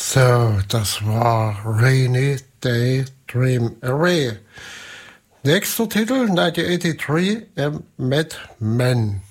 So, das war Rainy Day Dream Away. Nächster Titel, 1983, Mad Men.